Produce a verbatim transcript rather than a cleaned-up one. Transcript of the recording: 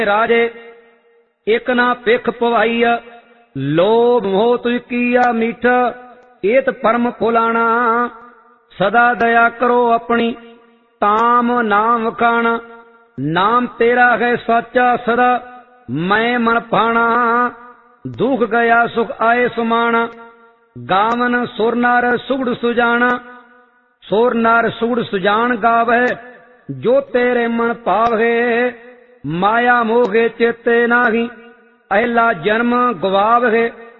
राजे एक ना पिख पवाईया, लोभ मोह तुझ किया मीठ, एत परम फुलाना। सदा दया करो अपनी, ताम नाम खाना। नाम तेरा है सच्चा सदा, मैं मन पाना। दुख गया सुख आए सुमाना, गावन सुर नार सुगड़ सुजाना। सुर नार सुगड़ सुजान गावे, जो तेरे मन पावे। माया मोहे चेते नाही, अहला जन्म गवावे।